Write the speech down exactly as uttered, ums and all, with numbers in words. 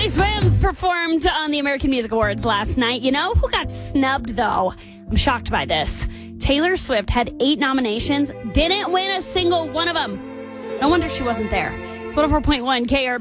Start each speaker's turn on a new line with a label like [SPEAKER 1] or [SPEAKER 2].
[SPEAKER 1] Teddy Swims performed on the American Music Awards last night. You know who got snubbed, though? I'm shocked by this. Taylor Swift had eight nominations, didn't win a single one of them. No wonder she wasn't there. It's one oh four point one K R B.